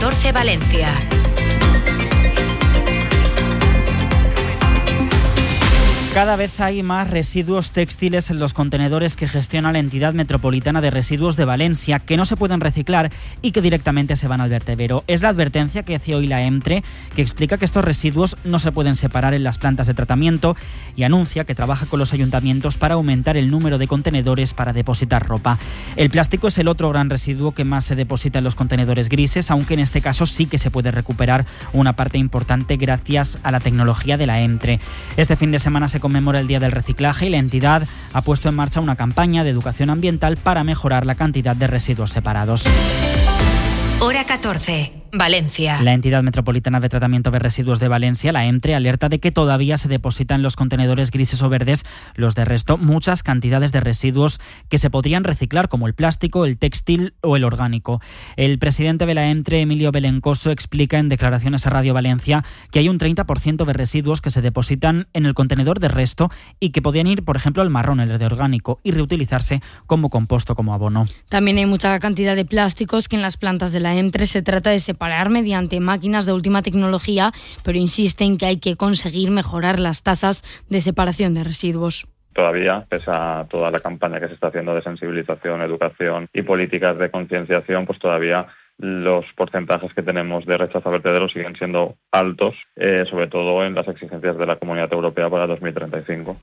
14 Valencia. Cada vez hay más residuos textiles en los contenedores que gestiona la entidad metropolitana de residuos de Valencia, que no se pueden reciclar y que directamente se van al vertedero. Es la advertencia que hace hoy la EMTRE, que explica que estos residuos no se pueden separar en las plantas de tratamiento y anuncia que trabaja con los ayuntamientos para aumentar el número de contenedores para depositar ropa. El plástico es el otro gran residuo que más se deposita en los contenedores grises, aunque en este caso sí que se puede recuperar una parte importante gracias a la tecnología de la EMTRE. Este fin de semana se conmemora el Día del Reciclaje y la entidad ha puesto en marcha una campaña de educación ambiental para mejorar la cantidad de residuos separados. Hora 14. Valencia. La entidad metropolitana de tratamiento de residuos de Valencia, la EMTRE, alerta de que todavía se depositan en los contenedores grises o verdes, los de resto, muchas cantidades de residuos que se podrían reciclar, como el plástico, el textil o el orgánico. El presidente de la EMTRE, Emilio Belencoso, explica en declaraciones a Radio Valencia que hay un 30% de residuos que se depositan en el contenedor de resto y que podrían ir, por ejemplo, al marrón, el de orgánico, y reutilizarse como composto, como abono. También hay mucha cantidad de plásticos que en las plantas de la EMTRE se trata de separar mediante máquinas de última tecnología, pero insiste en que hay que conseguir mejorar las tasas de separación de residuos. Todavía, pese a toda la campaña que se está haciendo de sensibilización, educación y políticas de concienciación, pues todavía los porcentajes que tenemos de rechazo a vertederos siguen siendo altos, sobre todo en las exigencias de la Comunidad Europea para 2035.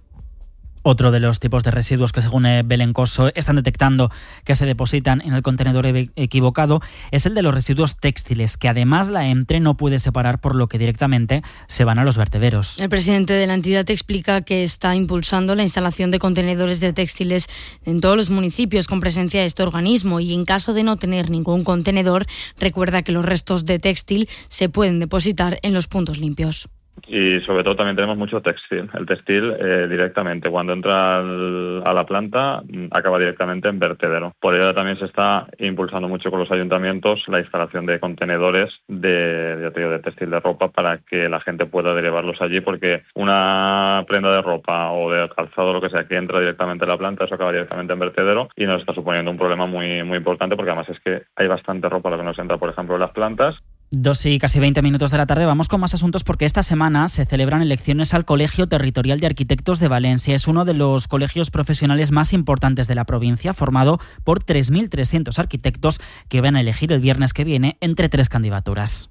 Otro de los tipos de residuos que, según Belencoso, están detectando que se depositan en el contenedor equivocado es el de los residuos textiles, que además la EMTRE no puede separar, por lo que directamente se van a los vertederos. El presidente de la entidad explica que está impulsando la instalación de contenedores de textiles en todos los municipios con presencia de este organismo, y en caso de no tener ningún contenedor, recuerda que los restos de textil se pueden depositar en los puntos limpios. Y sobre todo también tenemos mucho textil. El textil directamente, cuando entra a la planta, acaba directamente en vertedero. Por ello también se está impulsando mucho con los ayuntamientos la instalación de contenedores de textil de ropa para que la gente pueda derivarlos allí, porque una prenda de ropa o de calzado, lo que sea, que entra directamente a la planta, eso acaba directamente en vertedero y nos está suponiendo un problema muy, muy importante, porque además es que hay bastante ropa lo que nos entra, por ejemplo, en las plantas. 2 y casi 20 minutos de la tarde. Vamos con más asuntos, porque esta semana se celebran elecciones al Colegio Territorial de Arquitectos de Valencia. Es uno de los colegios profesionales más importantes de la provincia, formado por 3.300 arquitectos que van a elegir el viernes que viene entre 3 candidaturas.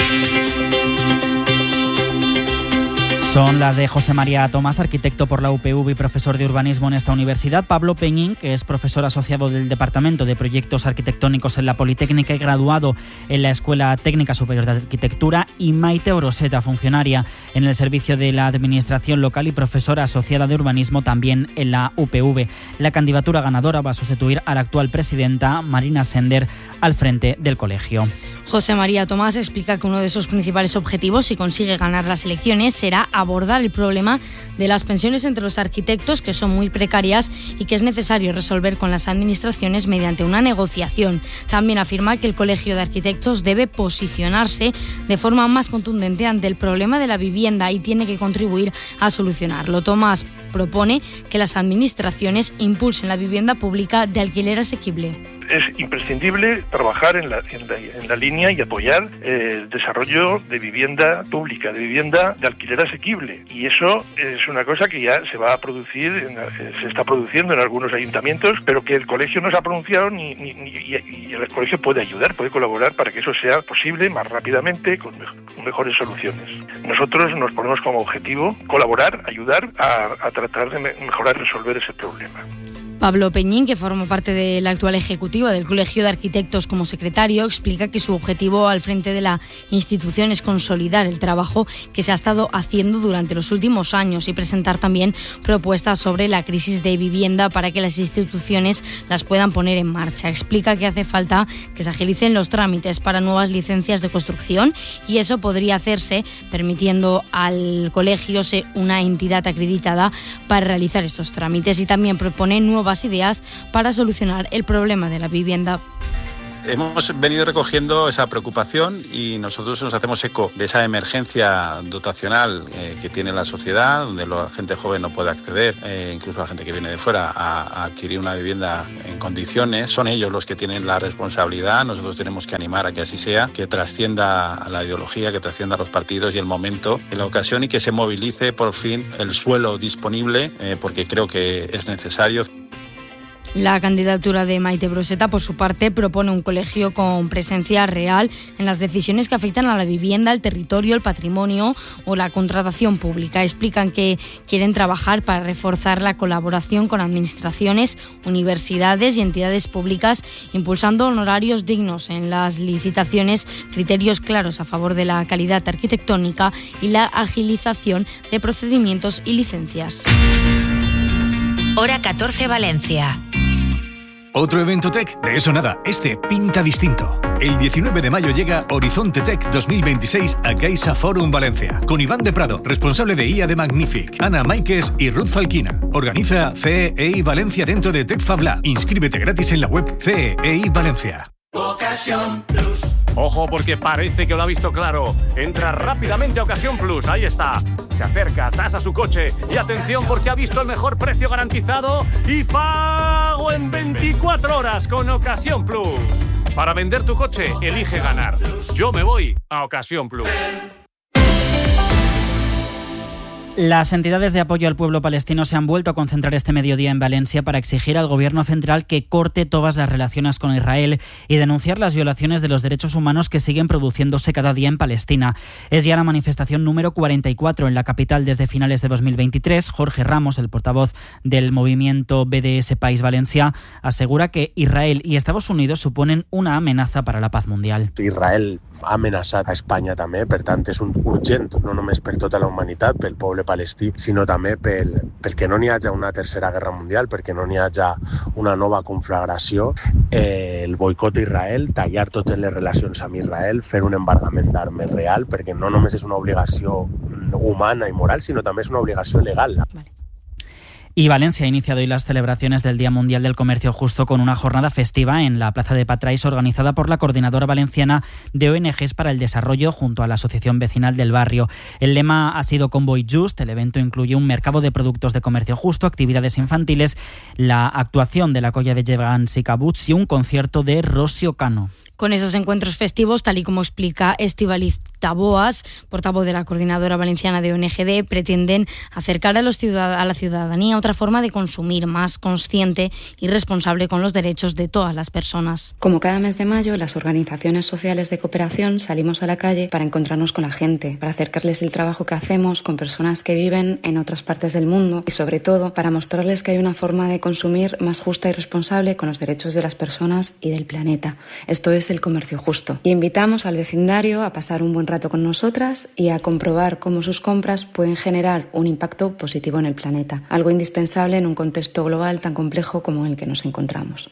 Son las de José María Tomás, arquitecto por la UPV y profesor de urbanismo en esta universidad; Pablo Peñín, que es profesor asociado del Departamento de Proyectos Arquitectónicos en la Politécnica y graduado en la Escuela Técnica Superior de Arquitectura; y Maite Oroseta, funcionaria en el Servicio de la Administración Local y profesora asociada de urbanismo también en la UPV. La candidatura ganadora va a sustituir a la actual presidenta, Marina Sender, al frente del colegio. José María Tomás explica que uno de sus principales objetivos, si consigue ganar las elecciones, será abordar el problema de las pensiones entre los arquitectos, que son muy precarias y que es necesario resolver con las administraciones mediante una negociación. También afirma que el Colegio de Arquitectos debe posicionarse de forma más contundente ante el problema de la vivienda y tiene que contribuir a solucionarlo. Tomás propone que las administraciones impulsen la vivienda pública de alquiler asequible. Es imprescindible trabajar en la línea y apoyar el desarrollo de vivienda pública, de vivienda de alquiler asequible. Y eso es una cosa que ya se va a producir, se está produciendo en algunos ayuntamientos, pero que el colegio no se ha pronunciado y el colegio puede ayudar, puede colaborar para que eso sea posible más rápidamente, con mejores soluciones. Nosotros nos ponemos como objetivo colaborar, ayudar a tratar de mejorar y resolver ese problema. Pablo Peñín, que forma parte de la actual ejecutiva del Colegio de Arquitectos como secretario, explica que su objetivo al frente de la institución es consolidar el trabajo que se ha estado haciendo durante los últimos años y presentar también propuestas sobre la crisis de vivienda para que las instituciones las puedan poner en marcha. Explica que hace falta que se agilicen los trámites para nuevas licencias de construcción y eso podría hacerse permitiendo al colegio ser una entidad acreditada para realizar estos trámites, y también propone nuevas ideas para solucionar el problema de la vivienda. Hemos venido recogiendo esa preocupación y nosotros nos hacemos eco de esa emergencia dotacional que tiene la sociedad, donde la gente joven no puede acceder, incluso la gente que viene de fuera, a adquirir una vivienda en condiciones. Son ellos los que tienen la responsabilidad, nosotros tenemos que animar a que así sea, que trascienda a la ideología, que trascienda a los partidos y el momento, en la ocasión, y que se movilice por fin el suelo disponible, porque creo que es necesario. La candidatura de Maite Broseta, por su parte, propone un colegio con presencia real en las decisiones que afectan a la vivienda, el territorio, el patrimonio o la contratación pública. Explican que quieren trabajar para reforzar la colaboración con administraciones, universidades y entidades públicas, impulsando honorarios dignos en las licitaciones, criterios claros a favor de la calidad arquitectónica y la agilización de procedimientos y licencias. Hora 14 Valencia. Otro evento tech, de eso nada, este pinta distinto. El 19 de mayo llega Horizonte Tech 2026 a Caixa Forum Valencia, con Iván de Prado, responsable de IA de Magnific, Ana Máiquez y Ruth Falquina. Organiza CEI Valencia dentro de TechFab Lab. Inscríbete gratis en la web CEI Valencia. Ocasión Plus. Ojo, porque parece que lo ha visto claro. Entra rápidamente a Ocasión Plus, ahí está. Se acerca, tasa su coche y atención porque ha visto el mejor precio garantizado y pago en 24 horas con Ocasión Plus. Para vender tu coche, elige ganar. Yo me voy a Ocasión Plus. Las entidades de apoyo al pueblo palestino se han vuelto a concentrar este mediodía en Valencia para exigir al gobierno central que corte todas las relaciones con Israel y denunciar las violaciones de los derechos humanos que siguen produciéndose cada día en Palestina. Es ya la manifestación número 44 en la capital desde finales de 2023. Jorge Ramos, el portavoz del movimiento BDS País Valencià, asegura que Israel y Estados Unidos suponen una amenaza para la paz mundial. Israel ha amenaçat a Espanya també, per tant és un urgent, no només per tota la humanitat, pel poble palestí, sinó també perquè no n'hi hagi una tercera guerra mundial, perquè no n'hi hagi una nova conflagració, el boicot a Israel, tallar totes les relacions amb Israel, fer un embargament d'armes real, perquè no només és una obligació humana i moral, sinó també és una obligació legal. Y Valencia ha iniciado hoy las celebraciones del Día Mundial del Comercio Justo con una jornada festiva en la Plaza de Patrais organizada por la Coordinadora Valenciana de ONGs para el Desarrollo junto a la Asociación Vecinal del Barrio. El lema ha sido Convoy Just. El evento incluye un mercado de productos de comercio justo, actividades infantiles, la actuación de la Colla de Gegants y Cabuts y un concierto de Rossi Cano. Con esos encuentros festivos, tal y como explica Estíbaliz Taboas, portavoz de la Coordinadora Valenciana de ONGD, pretenden acercar a la ciudadanía otra forma de consumir más consciente y responsable con los derechos de todas las personas. Como cada mes de mayo, las organizaciones sociales de cooperación salimos a la calle para encontrarnos con la gente, para acercarles el trabajo que hacemos con personas que viven en otras partes del mundo y, sobre todo, para mostrarles que hay una forma de consumir más justa y responsable con los derechos de las personas y del planeta. Esto es el comercio justo. Y invitamos al vecindario a pasar un buen rato con nosotras y a comprobar cómo sus compras pueden generar un impacto positivo en el planeta, algo indispensable en un contexto global tan complejo como en el que nos encontramos.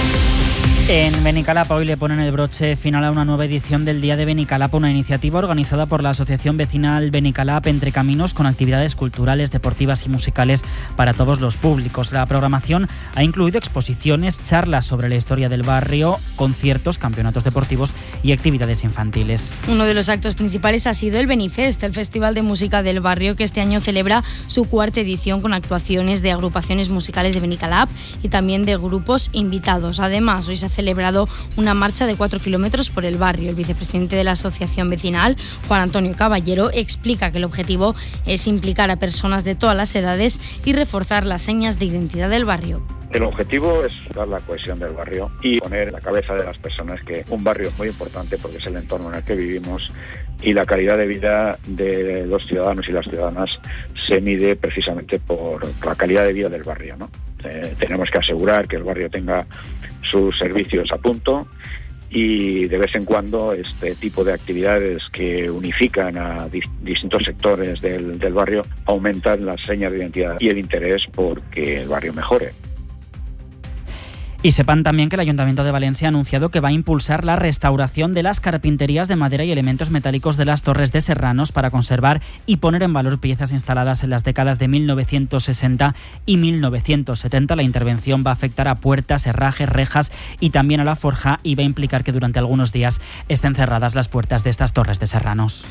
En Benicalapa hoy le ponen el broche final a una nueva edición del Día de Benicalapa, una iniciativa organizada por la Asociación Vecinal Benicalap Entre Caminos con actividades culturales, deportivas y musicales para todos los públicos. La programación ha incluido exposiciones, charlas sobre la historia del barrio, conciertos, campeonatos deportivos y actividades infantiles. Uno de los actos principales ha sido el Benifest, el Festival de Música del Barrio, que este año celebra su cuarta edición con actuaciones de agrupaciones musicales de Benicalap y también de grupos invitados. Además, hoy se ha celebrado una marcha de 4 kilómetros por el barrio. El vicepresidente de la Asociación Vecinal, Juan Antonio Caballero, explica que el objetivo es implicar a personas de todas las edades y reforzar las señas de identidad del barrio. El objetivo es dar la cohesión del barrio y poner en la cabeza de las personas que un barrio es muy importante porque es el entorno en el que vivimos y la calidad de vida de los ciudadanos y las ciudadanas se mide precisamente por la calidad de vida del barrio, ¿no? Tenemos que asegurar que el barrio tenga sus servicios a punto y de vez en cuando este tipo de actividades que unifican a distintos sectores del barrio aumentan las señas de identidad y el interés por que el barrio mejore. Y sepan también que el Ayuntamiento de Valencia ha anunciado que va a impulsar la restauración de las carpinterías de madera y elementos metálicos de las torres de Serranos para conservar y poner en valor piezas instaladas en las décadas de 1960 y 1970. La intervención va a afectar a puertas, herrajes, rejas y también a la forja y va a implicar que durante algunos días estén cerradas las puertas de estas torres de Serranos.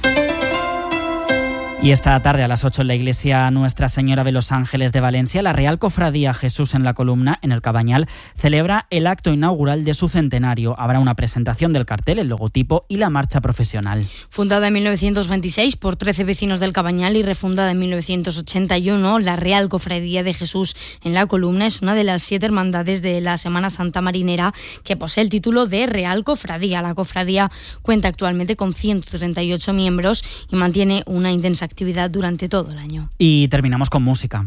Y esta tarde a las 8 en la iglesia Nuestra Señora de los Ángeles de Valencia, la Real Cofradía Jesús en la Columna, en el Cabañal, celebra el acto inaugural de su centenario. Habrá una presentación del cartel, el logotipo y la marcha profesional. Fundada en 1926 por 13 vecinos del Cabañal y refundada en 1981, la Real Cofradía de Jesús en la Columna es una de las 7 hermandades de la Semana Santa Marinera que posee el título de Real Cofradía. La cofradía cuenta actualmente con 138 miembros y mantiene una intensa actividad durante todo el año. Y terminamos con música.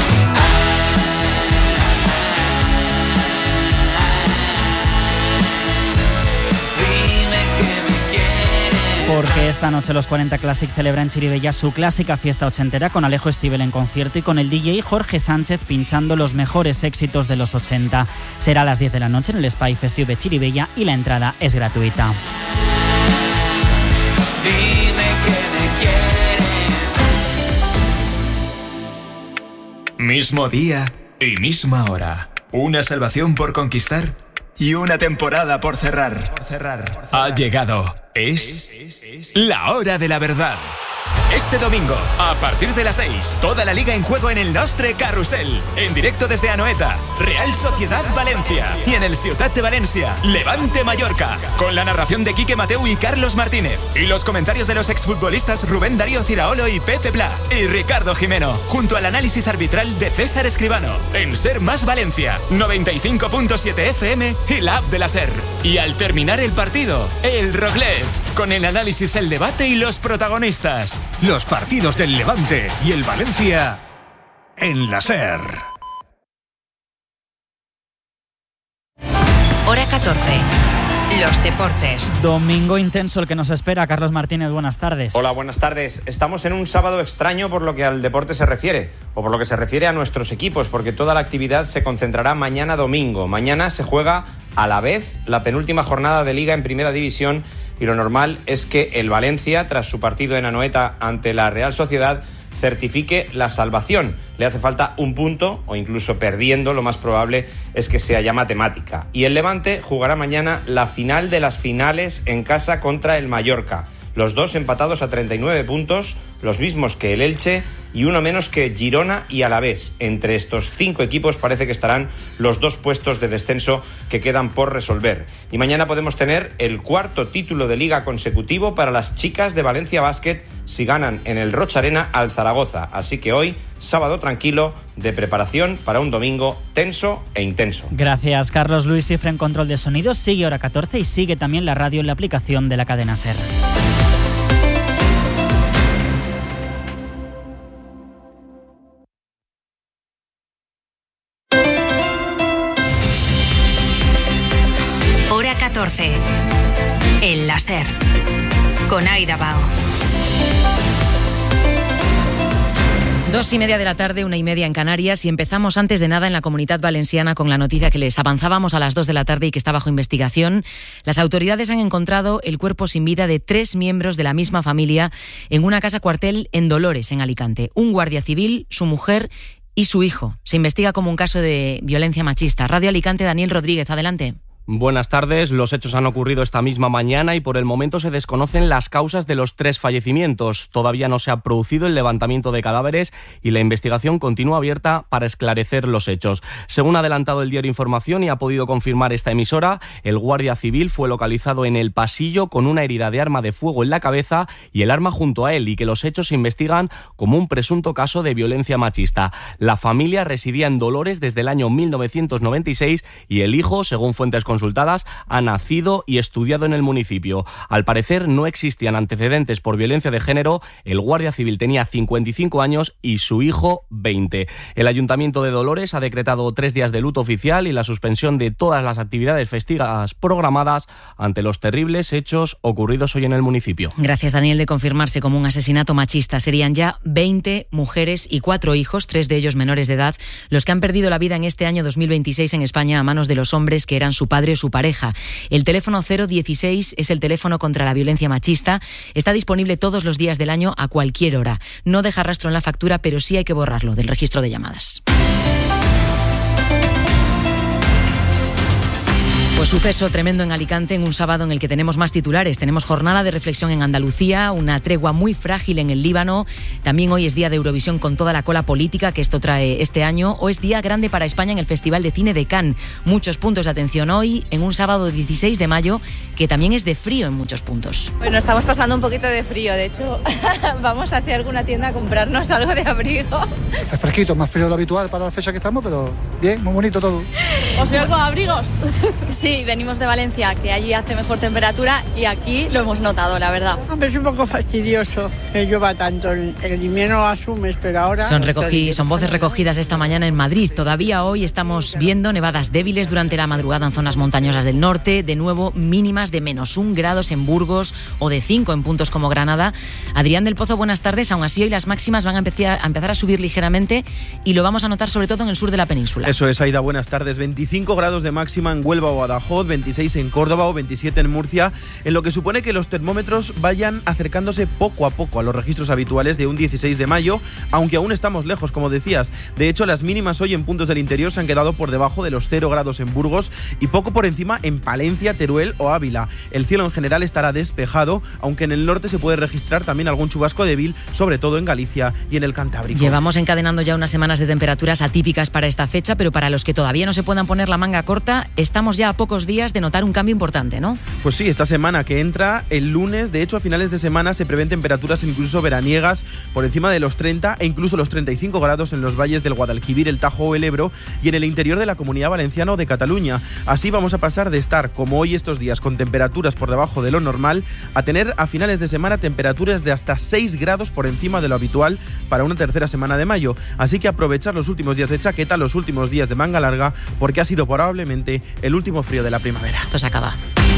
Porque esta noche los 40 Classic celebra en Chirivella su clásica fiesta ochentera con Alejo Stivel en concierto y con el DJ Jorge Sánchez pinchando los mejores éxitos de los 80. Será a las 10 de la noche en el Spy Festival de Chirivella y la entrada es gratuita. Mismo día y misma hora. Una salvación por conquistar y una temporada por cerrar. Ha llegado. Es la hora de la verdad. Este domingo, a partir de las 6, toda la liga en juego en el Nostre Carrusel. En directo desde Anoeta, Real Sociedad Valencia. Y en el Ciutat de Valencia, Levante Mallorca. Con la narración de Quique Mateu y Carlos Martínez. Y los comentarios de los exfutbolistas Rubén Darío Ciraolo y Pepe Pla. Y Ricardo Jimeno. Junto al análisis arbitral de César Escribano. En Ser Más Valencia, 95.7 FM y la app de la Ser. Y al terminar el partido, el Roglet. Con el análisis, el debate y los protagonistas. Los partidos del Levante y el Valencia en la SER. Hora 14. Los deportes. Domingo intenso el que nos espera. Carlos Martínez, buenas tardes. Hola, buenas tardes. Estamos en un sábado extraño por lo que al deporte se refiere, o por lo que se refiere a nuestros equipos, porque toda la actividad se concentrará mañana domingo. Mañana se juega a la vez la penúltima jornada de Liga en Primera División y lo normal es que el Valencia, tras su partido en Anoeta ante la Real Sociedad, certifique la salvación. Le hace falta un punto, o incluso perdiendo, lo más probable es que sea ya matemática. Y el Levante jugará mañana la final de las finales en casa contra el Mallorca. Los dos empatados a 39 puntos, los mismos que el Elche y uno menos que Girona y Alavés. Entre estos 5 equipos parece que estarán los 2 puestos de descenso que quedan por resolver. Y mañana podemos tener el 4º título de Liga consecutivo para las chicas de Valencia Basket si ganan en el Rocha Arena al Zaragoza. Así que hoy, sábado tranquilo, de preparación para un domingo tenso e intenso. Gracias, Carlos. Luis Cifra en control de sonidos. Sigue Hora 14 y sigue también la radio en la aplicación de la cadena SER. Hora 14. El láser. Con Aida Bao. 2:30 de la tarde, 1:30 en Canarias, y empezamos antes de nada en la Comunitat Valenciana con la noticia que les avanzábamos a las 2 de la tarde y que está bajo investigación. Las autoridades han encontrado el cuerpo sin vida de 3 miembros de la misma familia en una casa cuartel en Dolores, en Alicante. Un guardia civil, su mujer y su hijo. Se investiga como un caso de violencia machista. Radio Alicante, Daniel Rodríguez, adelante. Buenas tardes. Los hechos han ocurrido esta misma mañana y por el momento se desconocen las causas de los 3 fallecimientos. Todavía no se ha producido el levantamiento de cadáveres y la investigación continúa abierta para esclarecer los hechos. Según ha adelantado el diario Información y ha podido confirmar esta emisora, el guardia civil fue localizado en el pasillo con una herida de arma de fuego en la cabeza y el arma junto a él, y que los hechos se investigan como un presunto caso de violencia machista. La familia residía en Dolores desde el año 1996 y el hijo, según fuentes consultadas consultadas ha nacido y estudiado en el municipio. Al parecer no existían antecedentes por violencia de género, el guardia civil tenía 55 años y su hijo 20. El Ayuntamiento de Dolores ha decretado 3 días de luto oficial y la suspensión de todas las actividades festivas programadas ante los terribles hechos ocurridos hoy en el municipio. Gracias, Daniel. De confirmarse como un asesinato machista, serían ya 20 mujeres y 4 hijos, 3 de ellos menores de edad, los que han perdido la vida en este año 2026 en España a manos de los hombres que eran su padre o su pareja. El teléfono 016 es el teléfono contra la violencia machista. Está disponible todos los días del año a cualquier hora. No deja rastro en la factura, pero sí hay que borrarlo del registro de llamadas. Pues suceso tremendo en Alicante en un sábado en el que tenemos más titulares. Tenemos jornada de reflexión en Andalucía, una tregua muy frágil en el Líbano. También hoy es día de Eurovisión con toda la cola política que esto trae este año. O es día grande para España en el Festival de Cine de Cannes. Muchos puntos de atención hoy en un sábado 16 de mayo que también es de frío en muchos puntos. Bueno, estamos pasando un poquito de frío. De hecho, vamos hacia alguna tienda a comprarnos algo de abrigo. Hace fresquito, más frío de lo habitual para la fecha que estamos, pero bien, muy bonito todo. ¿Os veo con abrigos? Sí, venimos de Valencia, que allí hace mejor temperatura y aquí lo hemos notado, la verdad. Hombre, es un poco fastidioso que llueva tanto. El invierno asumes, pero ahora... Son voces recogidas esta mañana en Madrid. Todavía hoy estamos viendo nevadas débiles durante la madrugada en zonas montañosas del norte. De nuevo, mínimas de -1 grados en Burgos o de 5 en puntos como Granada. Adrián del Pozo, buenas tardes. Aún así, hoy las máximas van a empezar a subir ligeramente y lo vamos a notar sobre todo en el sur de la península. Eso es, Aida, buenas tardes. 25 grados de máxima en Huelva o Badajoz, 26 en Córdoba o 27 en Murcia, en lo que supone que los termómetros vayan acercándose poco a poco a los registros habituales de un 16 de mayo, aunque aún estamos lejos, como decías. De hecho, las mínimas hoy en puntos del interior se han quedado por debajo de los 0 grados en Burgos y poco por encima en Palencia, Teruel o Ávila. El cielo en general estará despejado, aunque en el norte se puede registrar también algún chubasco débil, sobre todo en Galicia y en el Cantábrico. Llevamos encadenando ya unas semanas de temperaturas atípicas para esta fecha, pero para los que todavía no se puedan poner la manga corta, estamos ya a pocos días de notar un cambio importante, ¿no? Pues sí, esta semana que entra, el lunes, de hecho a finales de semana se prevén temperaturas incluso veraniegas por encima de los 30 e incluso los 35 grados en los valles del Guadalquivir, el Tajo o el Ebro y en el interior de la Comunidad Valenciana o de Cataluña. Así vamos a pasar de estar, como hoy estos días, con temperaturas por debajo de lo normal, a tener a finales de semana temperaturas de hasta 6 grados por encima de lo habitual para una tercera semana de mayo. Así que aprovechar los últimos días de chaqueta, los últimos días de manga larga, porque ha sido probablemente el último frío de la primavera. Esto se acaba.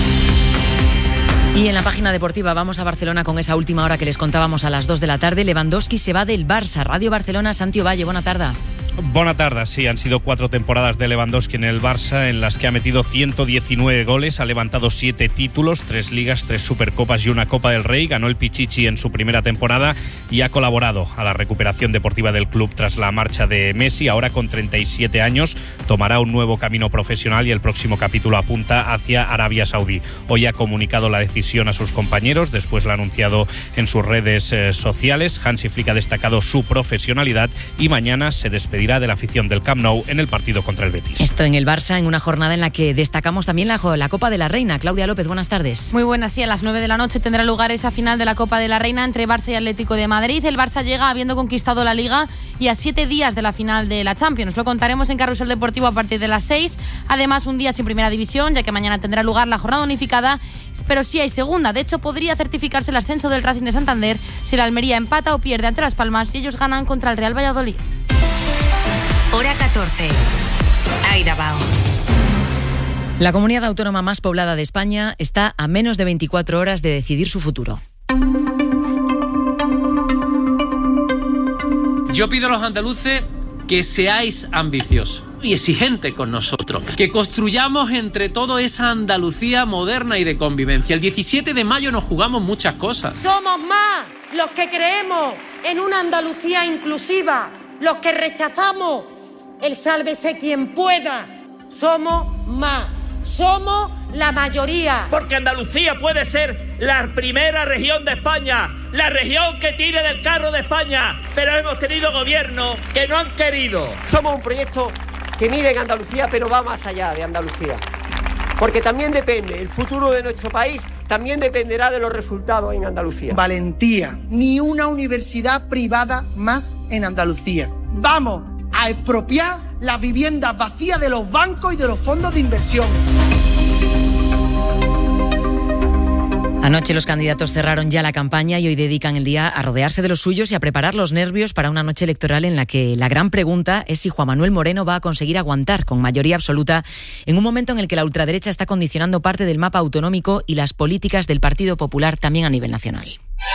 Y en la página deportiva vamos a Barcelona con esa última hora que les contábamos a las 2 de la tarde. Lewandowski se va del Barça. Radio Barcelona, Santi Ovalle, buena tarde. Buena tarde, sí, han sido 4 temporadas de Lewandowski en el Barça en las que ha metido 119 goles, ha levantado 7 títulos, 3 ligas, 3 supercopas y una Copa del Rey, ganó el Pichichi en su primera temporada y ha colaborado a la recuperación deportiva del club tras la marcha de Messi. Ahora con 37 años tomará un nuevo camino profesional y el próximo capítulo apunta hacia Arabia Saudí. Hoy ha comunicado la decisión a sus compañeros, después la ha anunciado en sus redes sociales. Hansi Flick ha destacado su profesionalidad y mañana se despedirá de la afición del Camp Nou en el partido contra el Betis. Esto en el Barça, en una jornada en la que destacamos también la Copa de la Reina. Claudia López, buenas tardes. Muy buenas, sí, a las 9 de la noche tendrá lugar esa final de la Copa de la Reina entre Barça y Atlético de Madrid. El Barça llega habiendo conquistado la Liga y a 7 días de la final de la Champions. Lo contaremos en Carrusel Deportivo a partir de las 6. Además, un día sin Primera División, ya que mañana tendrá lugar la jornada unificada, pero sí hay segunda. De hecho, podría certificarse el ascenso del Racing de Santander si la Almería empata o pierde ante Las Palmas y ellos ganan contra el Real Valladolid. Hora 14. Aida Bao. La comunidad autónoma más poblada de España está a menos de 24 horas de decidir su futuro. Yo pido a los andaluces que seáis ambiciosos y exigentes con nosotros, que construyamos entre todos esa Andalucía moderna y de convivencia. El 17 de mayo nos jugamos muchas cosas. Somos más los que creemos en una Andalucía inclusiva, los que rechazamos el sálvese quien pueda. Somos más, somos la mayoría. Porque Andalucía puede ser la primera región de España, la región que tire del carro de España, pero hemos tenido gobiernos que no han querido. Somos un proyecto que mire en Andalucía, pero va más allá de Andalucía. Porque también depende, el futuro de nuestro país también dependerá de los resultados en Andalucía. Valentía, ni una universidad privada más en Andalucía. Vamos a expropiar las viviendas vacías de los bancos y de los fondos de inversión. Anoche los candidatos cerraron ya la campaña y hoy dedican el día a rodearse de los suyos y a preparar los nervios para una noche electoral en la que la gran pregunta es si Juan Manuel Moreno va a conseguir aguantar con mayoría absoluta en un momento en el que la ultraderecha está condicionando parte del mapa autonómico y las políticas del Partido Popular también a nivel nacional.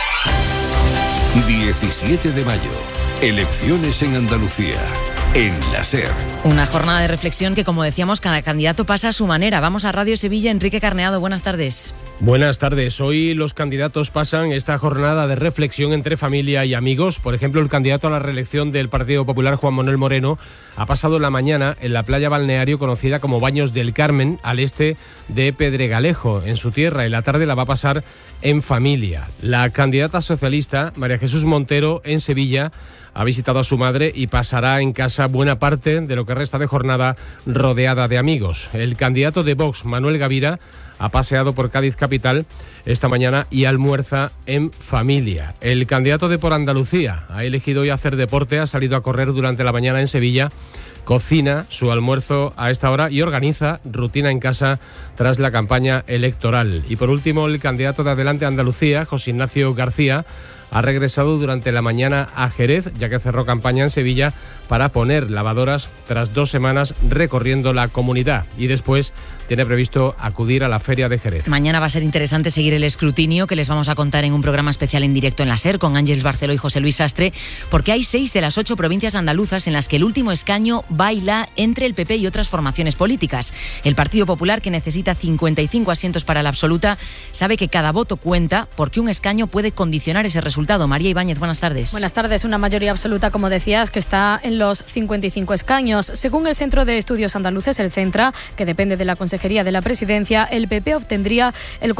17 de mayo. Elecciones en Andalucía. En la SER. Una jornada de reflexión que, como decíamos, cada candidato pasa a su manera. Vamos a Radio Sevilla. Enrique Carneado, buenas tardes. Buenas tardes. Hoy los candidatos pasan esta jornada de reflexión entre familia y amigos. Por ejemplo, el candidato a la reelección del Partido Popular, Juan Manuel Moreno, ha pasado la mañana en la playa balneario conocida como Baños del Carmen, al este de Pedregalejo, en su tierra, y la tarde la va a pasar en familia. La candidata socialista, María Jesús Montero, en Sevilla, ha visitado a su madre y pasará en casa buena parte de lo que resta de jornada rodeada de amigos. El candidato de Vox, Manuel Gavira, ha paseado por Cádiz capital esta mañana y almuerza en familia. El candidato de Por Andalucía ha elegido hoy hacer deporte, ha salido a correr durante la mañana en Sevilla, cocina su almuerzo a esta hora y organiza rutina en casa tras la campaña electoral. Y por último, el candidato de Adelante Andalucía, José Ignacio García, ha regresado durante la mañana a Jerez, ya que cerró campaña en Sevilla, para poner lavadoras tras 2 semanas recorriendo la comunidad. Y después tiene previsto acudir a la Feria de Jerez. Mañana va a ser interesante seguir el escrutinio que les vamos a contar en un programa especial en directo en la SER con Ángeles Barceló y José Luis Sastre, porque hay 6 de las 8 provincias andaluzas en las que el último escaño baila entre el PP y otras formaciones políticas. El Partido Popular, que necesita 55 asientos para la absoluta, sabe que cada voto cuenta porque un escaño puede condicionar ese resultado. María Ibáñez, buenas tardes. Buenas tardes. Una mayoría absoluta, como decías, que está en los 55 escaños. Según el Centro de Estudios Andaluces, el Centra, que depende de la Consejería de la Presidencia, el PP obtendría el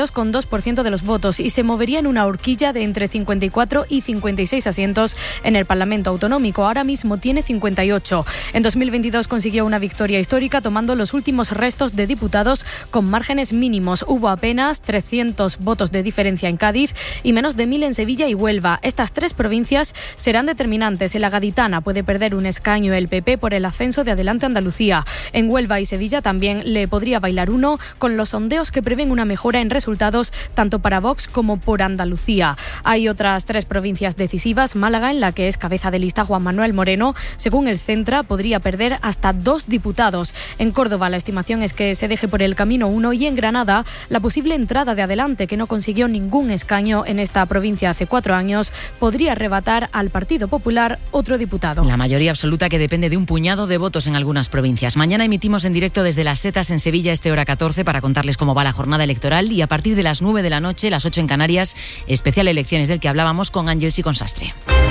42,2% de los votos y se movería en una horquilla de entre 54 y 56 asientos en el Parlamento Autonómico. Ahora mismo tiene 58. En 2022 consiguió una victoria histórica tomando los últimos restos de diputados con márgenes mínimos. Hubo apenas 300 votos de diferencia en Cádiz y menos de 1.000 en Sevilla y Huelva. Estas 3 provincias serán determinantes. En la Gaditana puede perder un escaño el PP por el ascenso de Adelante Andalucía. En Huelva y Sevilla también le podría bailar uno, con los sondeos que prevén una mejora en resultados tanto para Vox como por Andalucía. Hay otras 3 provincias decisivas. Málaga, en la que es cabeza de lista Juan Manuel Moreno, según el Centra, podría perder hasta 2 diputados. En Córdoba la estimación es que se deje por el camino uno, y en Granada la posible entrada de Adelante, que no consiguió ningún escaño en esta provincia hace 4 años, podría arrebatar al Partido Popular otro diputado. La mayoría absoluta, que depende de un puñado de votos en algunas provincias. Mañana emitimos en directo desde Las Setas en Sevilla, hora 14, para contarles cómo va la jornada electoral, y a partir de las 9 de la noche, las 8 en Canarias, especial elecciones del que hablábamos con Ángeles y con Sastre.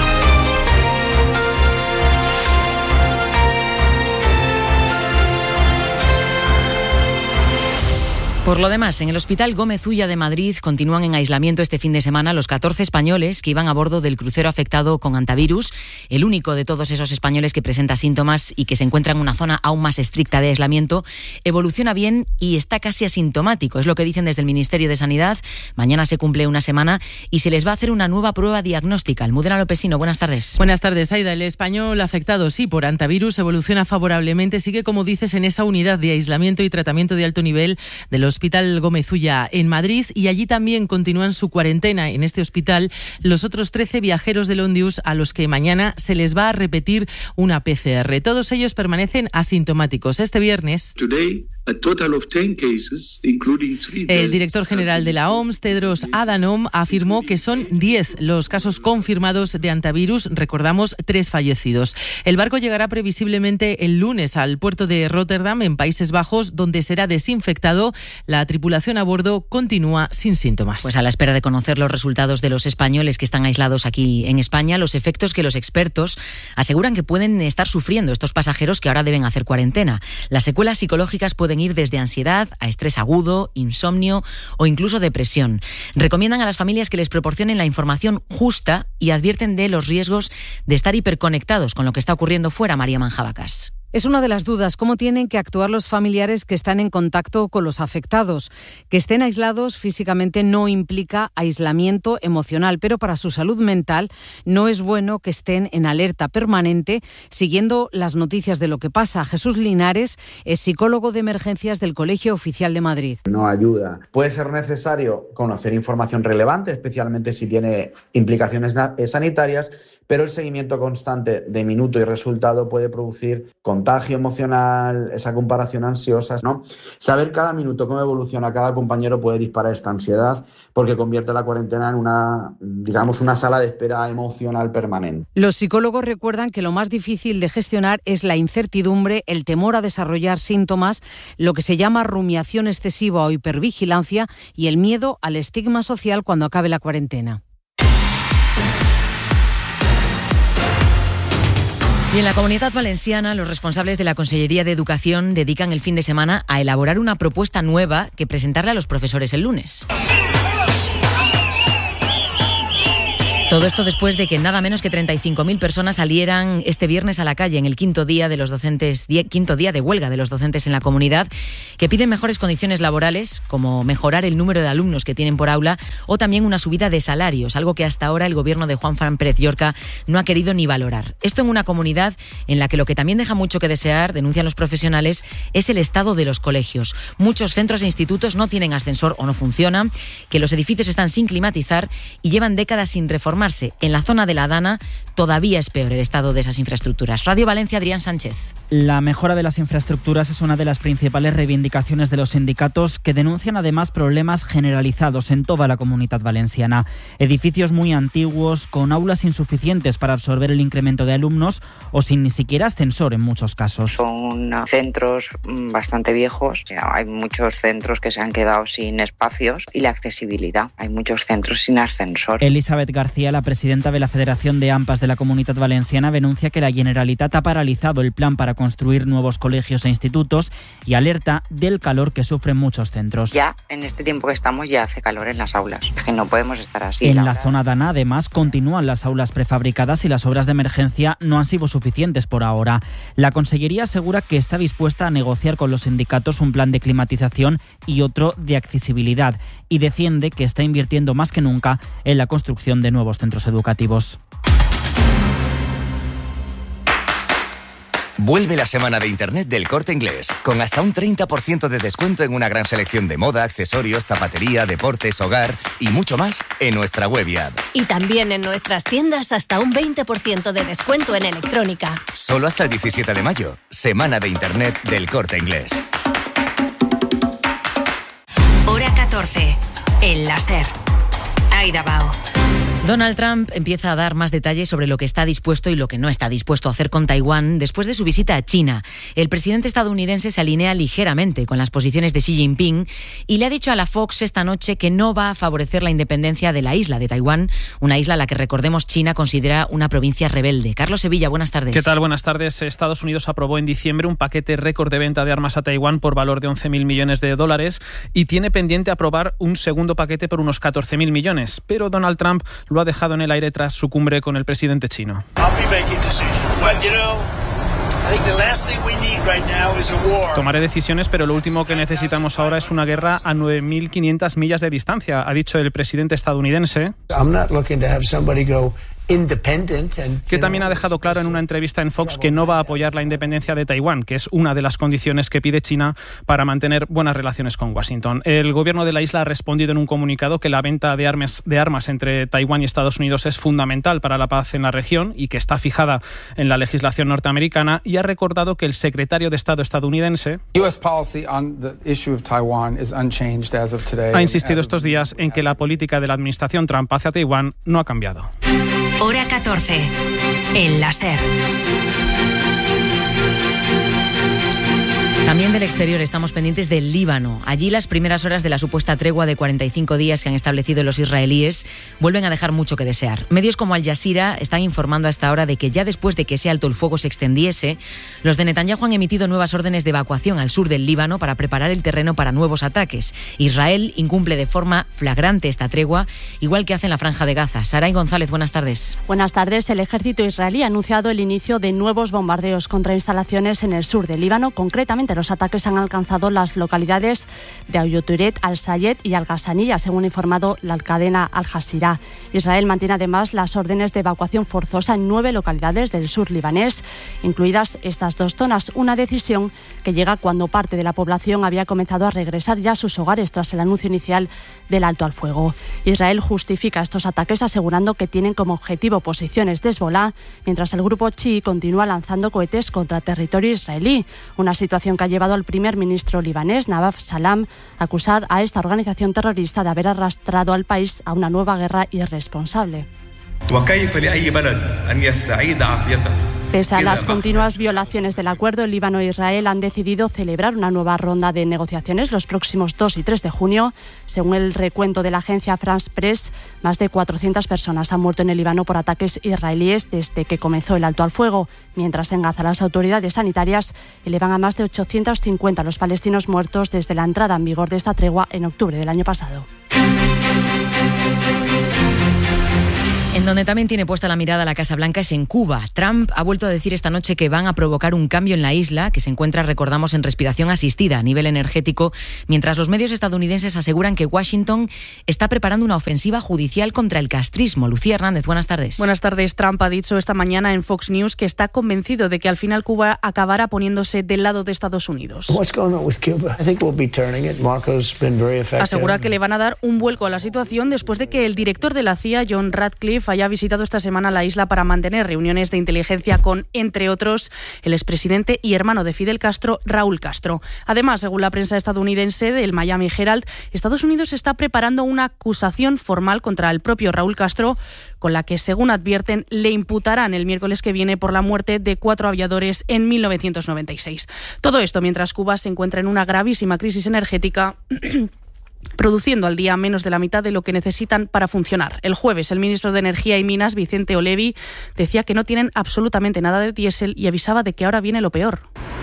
Por lo demás, en el Hospital Gómez Ulla de Madrid continúan en aislamiento este fin de semana los 14 españoles que iban a bordo del crucero afectado con hantavirus, el único de todos esos españoles que presenta síntomas y que se encuentra en una zona aún más estricta de aislamiento. Evoluciona bien y está casi asintomático, es lo que dicen desde el Ministerio de Sanidad. Mañana se cumple una semana y se les va a hacer una nueva prueba diagnóstica. Almudena Lopesino, buenas tardes. Buenas tardes, Aida. El español afectado, sí, por hantavirus evoluciona favorablemente. Sigue, como dices, en esa unidad de aislamiento y tratamiento de alto nivel de los Hospital Gómez Ulla en Madrid, y allí también continúan su cuarentena en este hospital los otros 13 viajeros del Ondius a los que mañana se les va a repetir una PCR. Todos ellos permanecen asintomáticos. Este viernes, el director general de la OMS, Tedros Adhanom, afirmó que son 10 los casos confirmados de hantavirus. Recordamos, 3 fallecidos. El barco llegará previsiblemente el lunes al puerto de Rotterdam, en Países Bajos, donde será desinfectado. La tripulación a bordo continúa sin síntomas. Pues a la espera de conocer los resultados de los españoles que están aislados aquí en España, los efectos que los expertos aseguran que pueden estar sufriendo estos pasajeros que ahora deben hacer cuarentena. Las secuelas psicológicas pueden ir desde ansiedad a estrés agudo, insomnio o incluso depresión. Recomiendan a las familias que les proporcionen la información justa y advierten de los riesgos de estar hiperconectados con lo que está ocurriendo fuera. María Manjabacas. Es una de las dudas, cómo tienen que actuar los familiares que están en contacto con los afectados. Que estén aislados físicamente no implica aislamiento emocional, pero para su salud mental no es bueno que estén en alerta permanente siguiendo las noticias de lo que pasa. Jesús Linares es psicólogo de emergencias del Colegio Oficial de Madrid. No ayuda. Puede ser necesario conocer información relevante, especialmente si tiene implicaciones sanitarias, pero el seguimiento constante de minuto y resultado puede producir contagio emocional, esa comparación ansiosa, ¿no? Saber cada minuto cómo evoluciona cada compañero puede disparar esta ansiedad porque convierte la cuarentena en una sala de espera emocional permanente. Los psicólogos recuerdan que lo más difícil de gestionar es la incertidumbre, el temor a desarrollar síntomas, lo que se llama rumiación excesiva o hipervigilancia y el miedo al estigma social cuando acabe la cuarentena. Y en la Comunidad Valenciana, los responsables de la Consellería de Educación dedican el fin de semana a elaborar una propuesta nueva que presentarle a los profesores el lunes. Todo esto después de que nada menos que 35.000 personas salieran este viernes a la calle en el quinto día de huelga de los docentes en la comunidad, que piden mejores condiciones laborales, como mejorar el número de alumnos que tienen por aula o también una subida de salarios, algo que hasta ahora el gobierno de Juan Fran Pérez Llorca no ha querido ni valorar. Esto en una comunidad en la que lo que también deja mucho que desear, denuncian los profesionales, es el estado de los colegios. Muchos centros e institutos no tienen ascensor o no funcionan, que los edificios están sin climatizar y llevan décadas sin reformarse. En la zona de la Dana todavía es peor el estado de esas infraestructuras. Radio Valencia, Adrián Sánchez. La mejora de las infraestructuras es una de las principales reivindicaciones de los sindicatos, que denuncian además problemas generalizados en toda la Comunidad Valenciana. Edificios muy antiguos, con aulas insuficientes para absorber el incremento de alumnos o sin ni siquiera ascensor en muchos casos. Son centros bastante viejos. Hay muchos centros que se han quedado sin espacios y la accesibilidad. Hay muchos centros sin ascensor. Elizabeth García, la presidenta de la Federación de AMPAs de la Comunidad Valenciana, denuncia que la Generalitat ha paralizado el plan para construir nuevos colegios e institutos y alerta del calor que sufren muchos centros. Ya en este tiempo que estamos ya hace calor en las aulas. Es que no podemos estar así. En la zona Dana, además, continúan las aulas prefabricadas y las obras de emergencia no han sido suficientes por ahora. La Consellería asegura que está dispuesta a negociar con los sindicatos un plan de climatización y otro de accesibilidad, y defiende que está invirtiendo más que nunca en la construcción de nuevos centros educativos. Vuelve la semana de Internet del Corte Inglés, con hasta un 30% de descuento en una gran selección de moda, accesorios, zapatería, deportes, hogar y mucho más en nuestra web y app. Y también en nuestras tiendas hasta un 20% de descuento en electrónica. Solo hasta el 17 de mayo, semana de Internet del Corte Inglés. Hora 14, el láser. Aida Bao. Donald Trump empieza a dar más detalles sobre lo que está dispuesto y lo que no está dispuesto a hacer con Taiwán después de su visita a China. El presidente estadounidense se alinea ligeramente con las posiciones de Xi Jinping y le ha dicho a la Fox esta noche que no va a favorecer la independencia de la isla de Taiwán, una isla a la que, recordemos, China considera una provincia rebelde. Carlos Sevilla, buenas tardes. ¿Qué tal? Buenas tardes. Estados Unidos aprobó en diciembre un paquete récord de venta de armas a Taiwán por valor de 11.000 millones de dólares y tiene pendiente aprobar un segundo paquete por unos 14.000 millones. Pero Donald Trump lo ha dejado en el aire tras su cumbre con el presidente chino. Tomaré decisiones, pero lo último que necesitamos ahora es una guerra a 9.500 millas de distancia, ha dicho el presidente estadounidense, que también ha dejado claro en una entrevista en Fox que no va a apoyar la independencia de Taiwán, que es una de las condiciones que pide China para mantener buenas relaciones con Washington. El gobierno de la isla ha respondido en un comunicado que la venta de armas entre Taiwán y Estados Unidos es fundamental para la paz en la región y que está fijada en la legislación norteamericana, y ha recordado que el secretario de Estado estadounidense ha insistido estos días en que la política de la administración Trump hacia Taiwán no ha cambiado. Hora 14, el láser. También del exterior estamos pendientes del Líbano. Allí las primeras horas de la supuesta tregua de 45 días que han establecido los israelíes vuelven a dejar mucho que desear. Medios como Al Jazeera están informando a esta hora de que ya después de que ese alto el fuego se extendiese, los de Netanyahu han emitido nuevas órdenes de evacuación al sur del Líbano para preparar el terreno para nuevos ataques. Israel incumple de forma flagrante esta tregua, igual que hace en la Franja de Gaza. Saray González, buenas tardes. Buenas tardes. El ejército israelí ha anunciado el inicio de nuevos bombardeos contra instalaciones en el sur del Líbano. Concretamente, los ataques han alcanzado las localidades de Ayuturet, Al-Sayed y Al-Ghazaniyya, según ha informado la cadena Al Jazeera. Israel mantiene además las órdenes de evacuación forzosa en 9 localidades del sur libanés, incluidas estas 2 zonas. Una decisión que llega cuando parte de la población había comenzado a regresar ya a sus hogares tras el anuncio inicial del alto al fuego. Israel justifica estos ataques asegurando que tienen como objetivo posiciones de Hezbollah, mientras el grupo chií continúa lanzando cohetes contra territorio israelí, una situación que ha llevado al primer ministro libanés, Nawaf Salam, a acusar a esta organización terrorista de haber arrastrado al país a una nueva guerra irresponsable. Pese a las continuas violaciones del acuerdo, el Líbano e Israel han decidido celebrar una nueva ronda de negociaciones los próximos 2 y 3 de junio. Según el recuento de la agencia France Press, más de 400 personas han muerto en el Líbano por ataques israelíes desde que comenzó el alto al fuego, mientras en Gaza las autoridades sanitarias elevan a más de 850 los palestinos muertos desde la entrada en vigor de esta tregua en octubre del año pasado. En donde también tiene puesta la mirada la Casa Blanca es en Cuba. Trump ha vuelto a decir esta noche que van a provocar un cambio en la isla, que se encuentra, recordamos, en respiración asistida a nivel energético, mientras los medios estadounidenses aseguran que Washington está preparando una ofensiva judicial contra el castrismo. Lucía Hernández, buenas tardes. Buenas tardes. Trump ha dicho esta mañana en Fox News que está convencido de que al final Cuba acabará poniéndose del lado de Estados Unidos. Asegura que le van a dar un vuelco a la situación después de que el director de la CIA, John Ratcliffe, haya visitado esta semana la isla para mantener reuniones de inteligencia con, entre otros, el expresidente y hermano de Fidel Castro, Raúl Castro. Además, según la prensa estadounidense del Miami Herald, Estados Unidos está preparando una acusación formal contra el propio Raúl Castro, con la que, según advierten, le imputarán el miércoles que viene por la muerte de 4 aviadores en 1996. Todo esto mientras Cuba se encuentra en una gravísima crisis energética produciendo al día menos de la mitad de lo que necesitan para funcionar. El jueves, el ministro de Energía y Minas, Vicente Olevi, decía que no tienen absolutamente nada de diésel y avisaba de que ahora viene lo peor.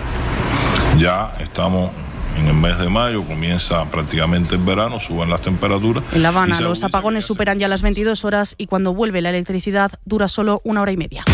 Ya estamos en el mes de mayo, comienza prácticamente el verano, suben las temperaturas. En La Habana, los apagones superan ya las 22 horas y cuando vuelve la electricidad dura solo 1 hora y media.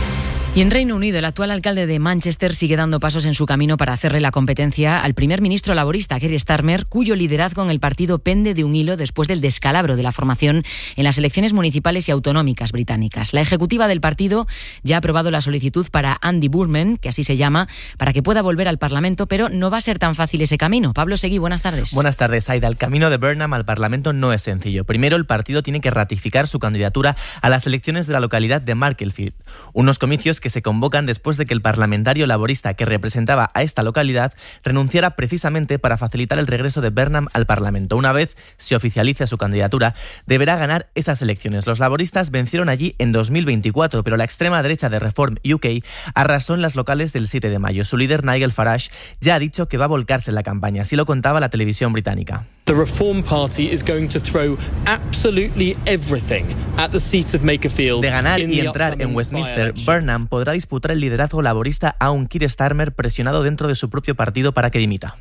Y en Reino Unido, el actual alcalde de Manchester sigue dando pasos en su camino para hacerle la competencia al primer ministro laborista, Keir Starmer, cuyo liderazgo en el partido pende de un hilo después del descalabro de la formación en las elecciones municipales y autonómicas británicas. La ejecutiva del partido ya ha aprobado la solicitud para Andy Burnham, que así se llama, para que pueda volver al Parlamento, pero no va a ser tan fácil ese camino. Pablo Seguí, buenas tardes. Buenas tardes, Aida. El camino de Burnham al Parlamento no es sencillo. Primero, el partido tiene que ratificar su candidatura a las elecciones de la localidad de Macclesfield, unos comicios que se convocan después de que el parlamentario laborista que representaba a esta localidad renunciara precisamente para facilitar el regreso de Burnham al Parlamento. Una vez se oficialice su candidatura, deberá ganar esas elecciones. Los laboristas vencieron allí en 2024, pero la extrema derecha de Reform UK arrasó en las locales del 7 de mayo. Su líder, Nigel Farage, ya ha dicho que va a volcarse en la campaña. Así lo contaba la televisión británica. The Reform Party is going to throw absolutely everything at the seat of Makerfield. De ganar y entrar en Westminster, Burnham podrá disputar el liderazgo laborista a un Keir Starmer presionado dentro de su propio partido para que dimita.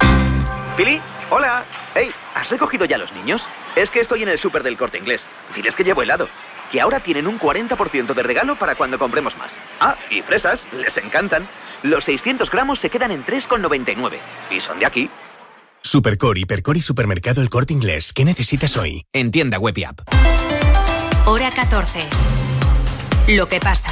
Pili, hola. Hey, ¿has recogido ya los niños? Es que estoy en el súper del Corte Inglés. Diles que llevo helado. Que ahora tienen un 40% de regalo para cuando compremos más. Ah, y fresas, les encantan. Los 600 gramos se quedan en 3,99. Y son de aquí. Supercore, Hipercore y Supermercado El Corte Inglés. ¿Qué necesitas hoy? En tienda web y app. Hora 14. Lo que pasa.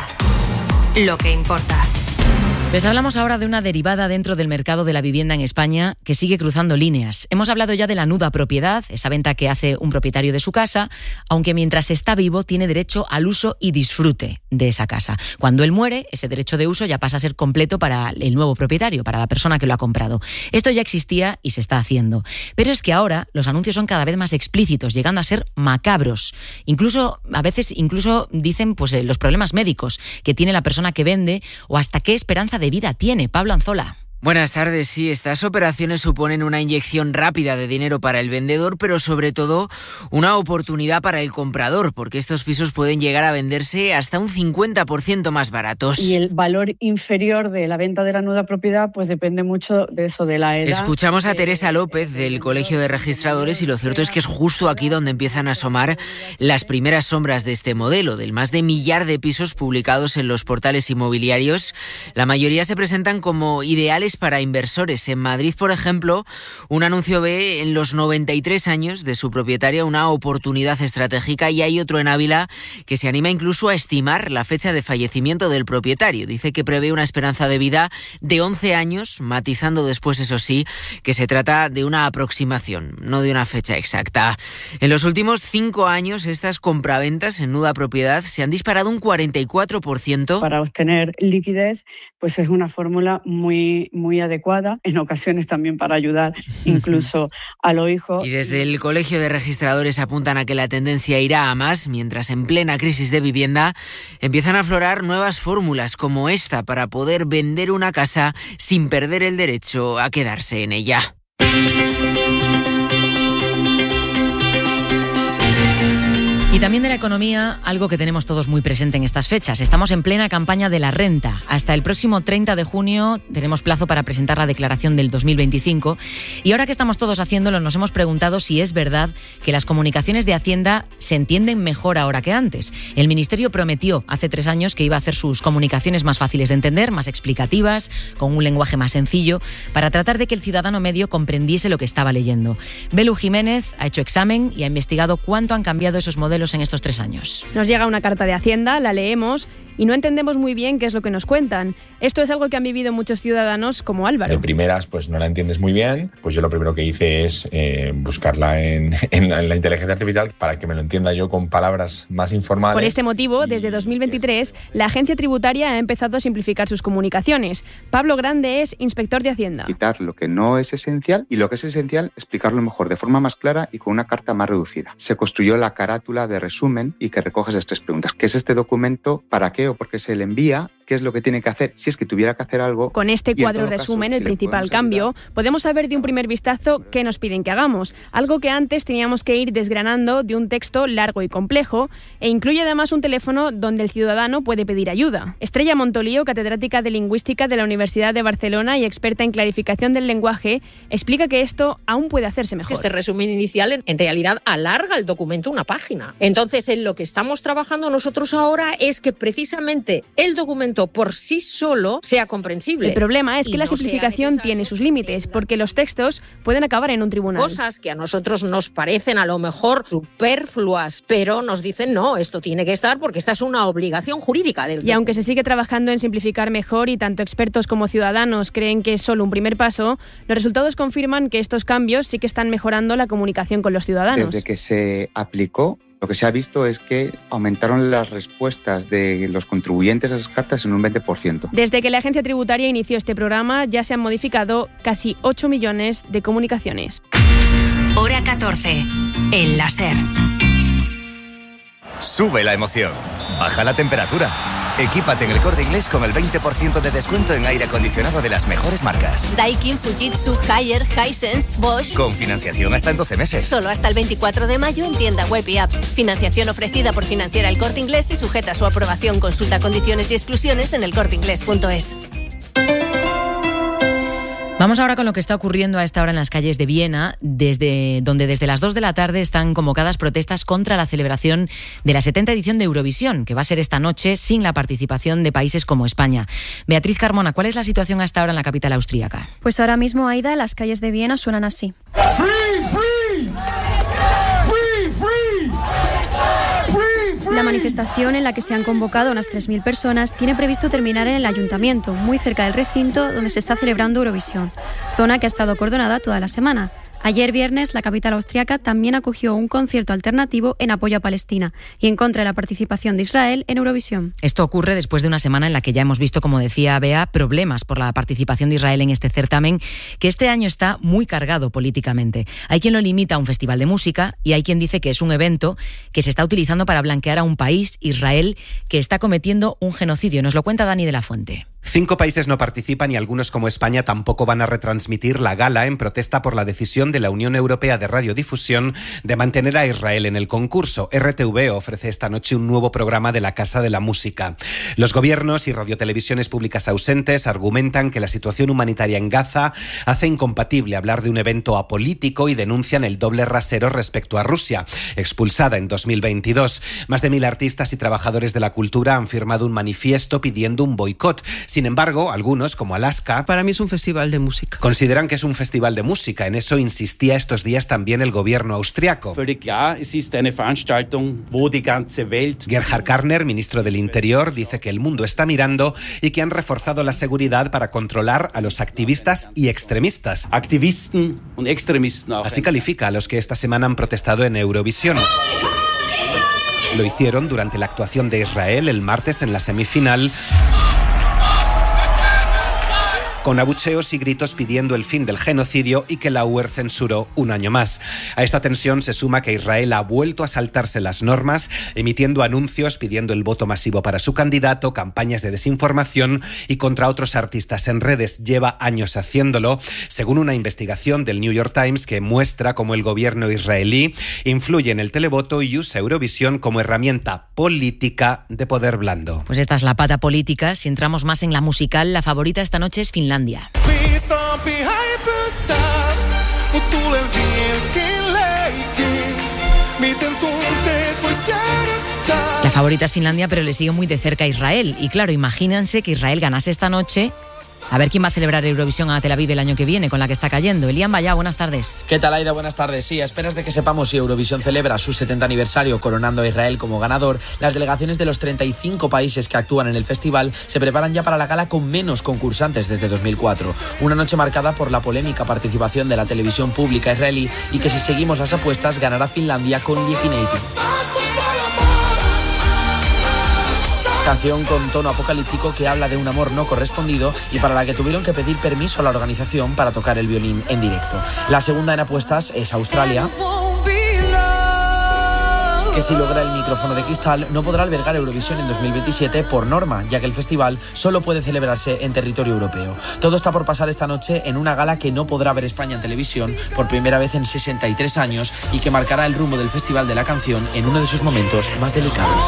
Lo que importa. Les hablamos ahora de una derivada dentro del mercado de la vivienda en España que sigue cruzando líneas. Hemos hablado ya de la nuda propiedad, esa venta que hace un propietario de su casa, aunque mientras está vivo tiene derecho al uso y disfrute de esa casa. Cuando él muere, ese derecho de uso ya pasa a ser completo para el nuevo propietario, para la persona que lo ha comprado. Esto ya existía y se está haciendo. Pero es que ahora los anuncios son cada vez más explícitos, llegando a ser macabros. Incluso, a veces, dicen los problemas médicos que tiene la persona que vende o hasta qué esperanza de vida tiene. Pablo Anzola. Buenas tardes. Sí, estas operaciones suponen una inyección rápida de dinero para el vendedor, pero sobre todo una oportunidad para el comprador, porque estos pisos pueden llegar a venderse hasta un 50% más baratos. Y el valor inferior de la venta de la nueva propiedad pues depende mucho de eso, de la edad. Escuchamos a Teresa López del Colegio de Registradores y lo cierto es que es justo aquí donde empiezan a asomar las primeras sombras de este modelo. Del más de 1 millar de pisos publicados en los portales inmobiliarios, la mayoría se presentan como ideales para inversores. En Madrid, por ejemplo, un anuncio ve en los 93 años de su propietaria una oportunidad estratégica, y hay otro en Ávila que se anima incluso a estimar la fecha de fallecimiento del propietario. Dice que prevé una esperanza de vida de 11 años, matizando después, eso sí, que se trata de una aproximación, no de una fecha exacta. En los últimos 5 años, estas compraventas en nuda propiedad se han disparado un 44%. Para obtener liquidez, pues es una fórmula muy adecuada, en ocasiones también para ayudar incluso a los hijos. Y desde el Colegio de Registradores apuntan a que la tendencia irá a más, mientras en plena crisis de vivienda empiezan a aflorar nuevas fórmulas como esta para poder vender una casa sin perder el derecho a quedarse en ella. Y también de la economía, algo que tenemos todos muy presente en estas fechas. Estamos en plena campaña de la renta. Hasta el próximo 30 de junio tenemos plazo para presentar la declaración del 2025. Y ahora que estamos todos haciéndolo, nos hemos preguntado si es verdad que las comunicaciones de Hacienda se entienden mejor ahora que antes. El Ministerio prometió hace 3 años que iba a hacer sus comunicaciones más fáciles de entender, más explicativas, con un lenguaje más sencillo, para tratar de que el ciudadano medio comprendiese lo que estaba leyendo. Belu Jiménez ha hecho examen y ha investigado cuánto han cambiado esos modelos en estos 3 años. Nos llega una carta de Hacienda, la leemos y no entendemos muy bien qué es lo que nos cuentan. Esto es algo que han vivido muchos ciudadanos como Álvaro. De primeras, pues no la entiendes muy bien, pues yo lo primero que hice es buscarla en la inteligencia artificial para que me lo entienda yo con palabras más informales. Por este motivo, desde 2023, la agencia tributaria ha empezado a simplificar sus comunicaciones. Pablo Grande es inspector de Hacienda. Quitar lo que no es esencial y lo que es esencial, explicarlo mejor, de forma más clara y con una carta más reducida. Se construyó la carátula de resumen y que recoge esas 3 preguntas. ¿Qué es este documento? ¿Para qué o por qué se le envía? ¿Qué es lo que tiene que hacer si es que tuviera que hacer algo? Con este cuadro resumen, el principal cambio, podemos saber de un primer vistazo qué nos piden que hagamos. Algo que antes teníamos que ir desgranando de un texto largo y complejo, e incluye además un teléfono donde el ciudadano puede pedir ayuda. Estrella Montolío, catedrática de Lingüística de la Universidad de Barcelona y experta en clarificación del lenguaje, explica que esto aún puede hacerse mejor. Este resumen inicial en realidad alarga el documento una página. Entonces, en lo que estamos trabajando nosotros ahora es que precisamente el documento por sí solo sea comprensible. El problema es que la simplificación tiene sus límites, porque los textos pueden acabar en un tribunal. Cosas que a nosotros nos parecen a lo mejor superfluas, pero nos dicen no, esto tiene que estar porque esta es una obligación jurídica. Y aunque se sigue trabajando en simplificar mejor y tanto expertos como ciudadanos creen que es solo un primer paso, los resultados confirman que estos cambios sí que están mejorando la comunicación con los ciudadanos. Desde que se aplicó, lo que se ha visto es que aumentaron las respuestas de los contribuyentes a esas cartas en un 20%. Desde que la agencia tributaria inició este programa, ya se han modificado casi 8 millones de comunicaciones. Hora 14. El láser. Sube la emoción. Baja la temperatura. Equípate en el Corte Inglés con el 20% de descuento en aire acondicionado de las mejores marcas. Daikin, Fujitsu, Haier, Hisense, Bosch. Con financiación hasta en 12 meses. Solo hasta el 24 de mayo en tienda web y app. Financiación ofrecida por Financiera El Corte Inglés y sujeta a su aprobación. Consulta condiciones y exclusiones en elcorteingles.es. Vamos ahora con lo que está ocurriendo a esta hora en las calles de Viena, donde desde las 2 de la tarde están convocadas protestas contra la celebración de la 70ª edición de Eurovisión, que va a ser esta noche sin la participación de países como España. Beatriz Carmona, ¿cuál es la situación a esta hora en la capital austríaca? Pues ahora mismo, Aida, las calles de Viena suenan así. La manifestación, en la que se han convocado unas 3.000 personas, tiene previsto terminar en el ayuntamiento, muy cerca del recinto donde se está celebrando Eurovisión, zona que ha estado acordonada toda la semana. Ayer viernes, la capital austríaca también acogió un concierto alternativo en apoyo a Palestina y en contra de la participación de Israel en Eurovisión. Esto ocurre después de una semana en la que ya hemos visto, como decía Bea, problemas por la participación de Israel en este certamen, que este año está muy cargado políticamente. Hay quien lo limita a un festival de música y hay quien dice que es un evento que se está utilizando para blanquear a un país, Israel, que está cometiendo un genocidio. Nos lo cuenta Dani de la Fuente. 5 países no participan y algunos como España tampoco van a retransmitir la gala en protesta por la decisión de la Unión Europea de Radiodifusión de mantener a Israel en el concurso. RTV ofrece esta noche un nuevo programa de la Casa de la Música. Los gobiernos y radiotelevisiones públicas ausentes argumentan que la situación humanitaria en Gaza hace incompatible hablar de un evento apolítico y denuncian el doble rasero respecto a Rusia, expulsada en 2022. Más de 1.000 artistas y trabajadores de la cultura han firmado un manifiesto pidiendo un boicot. Sin embargo, algunos, como Alaska... Para mí es un festival de música. Consideran que es un festival de música. En eso insistía estos días también el gobierno austriaco. Gerhard Karner, ministro del Interior, dice que el mundo está mirando y que han reforzado la seguridad para controlar a los activistas y extremistas. Así califica a los que esta semana han protestado en Eurovisión. Lo hicieron durante la actuación de Israel el martes en la semifinal, con abucheos y gritos pidiendo el fin del genocidio y que la UER censuró un año más. A esta tensión se suma que Israel ha vuelto a saltarse las normas, emitiendo anuncios pidiendo el voto masivo para su candidato, campañas de desinformación y contra otros artistas en redes. Lleva años haciéndolo, según una investigación del New York Times que muestra cómo el gobierno israelí influye en el televoto y usa Eurovisión como herramienta política de poder blando. Pues esta es la pata política. Si entramos más en la musical, la favorita esta noche es Finlandia. La favorita es Finlandia, pero le sigue muy de cerca a Israel. Y claro, imagínense que Israel ganase esta noche. A ver quién va a celebrar Eurovisión a Tel Aviv el año que viene, con la que está cayendo. Elian Bayá, buenas tardes. ¿Qué tal, Aida? Buenas tardes. Sí, a esperas de que sepamos si Eurovisión celebra su 70 aniversario coronando a Israel como ganador, las delegaciones de los 35 países que actúan en el festival se preparan ya para la gala con menos concursantes desde 2004. Una noche marcada por la polémica participación de la televisión pública israelí y que, si seguimos las apuestas, ganará Finlandia con Liekineitin. Canción con tono apocalíptico que habla de un amor no correspondido y para la que tuvieron que pedir permiso a la organización para tocar el violín en directo. La segunda en apuestas es Australia, que si logra el micrófono de cristal no podrá albergar Eurovisión en 2027 por norma, ya que el festival solo puede celebrarse en territorio europeo. Todo está por pasar esta noche en una gala que no podrá ver España en televisión por primera vez en 63 años y que marcará el rumbo del Festival de la Canción en uno de sus momentos más delicados.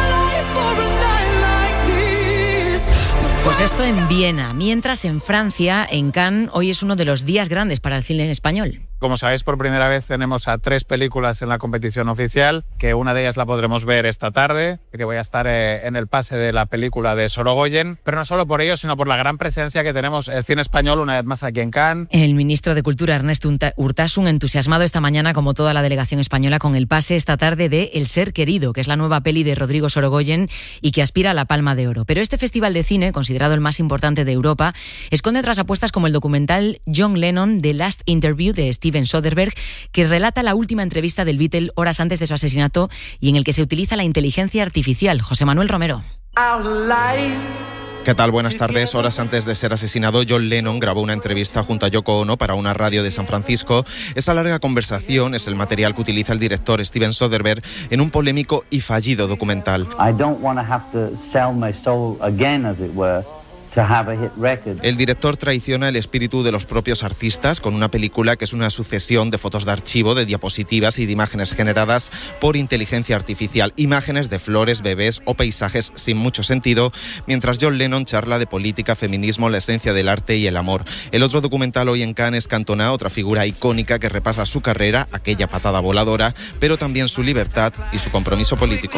Pues esto en Viena, mientras en Francia, en Cannes, hoy es uno de los días grandes para el cine español. Como sabéis, por primera vez tenemos a 3 películas en la competición oficial, que una de ellas la podremos ver esta tarde, que voy a estar en el pase de la película de Sorogoyen, pero no solo por ello, sino por la gran presencia que tenemos el cine español una vez más aquí en Cannes. El ministro de Cultura, Ernest Urtasun, entusiasmado esta mañana, como toda la delegación española, con el pase esta tarde de El ser querido, que es la nueva peli de Rodrigo Sorogoyen y que aspira a la Palma de Oro. Pero este festival de cine, considerado el más importante de Europa, esconde otras apuestas como el documental John Lennon, The Last Interview, de Steven Soderbergh, que relata la última entrevista del Beatle horas antes de su asesinato y en el que se utiliza la inteligencia artificial. José Manuel Romero. ¿Qué tal? Buenas tardes. Horas antes de ser asesinado, John Lennon grabó una entrevista junto a Yoko Ono para una radio de San Francisco. Esa larga conversación es el material que utiliza el director Steven Soderbergh en un polémico y fallido documental. El director traiciona el espíritu de los propios artistas con una película que es una sucesión de fotos de archivo, de diapositivas y de imágenes generadas por inteligencia artificial. Imágenes de flores, bebés o paisajes sin mucho sentido, mientras John Lennon charla de política, feminismo, la esencia del arte y el amor. El otro documental hoy en Cannes es Cantona, otra figura icónica que repasa su carrera, aquella patada voladora, pero también su libertad y su compromiso político.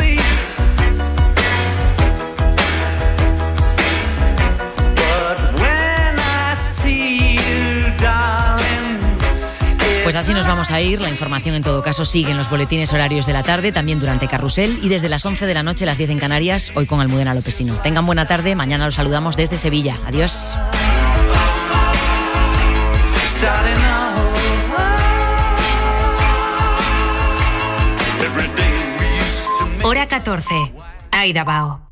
Pues así nos vamos a ir. La información, en todo caso, sigue en los boletines horarios de la tarde, también durante Carrusel y desde las 11 de la noche, las 10 en Canarias, hoy con Almudena Lopesino. Tengan buena tarde. Mañana los saludamos desde Sevilla. Adiós. Hora 14. Aida Bao.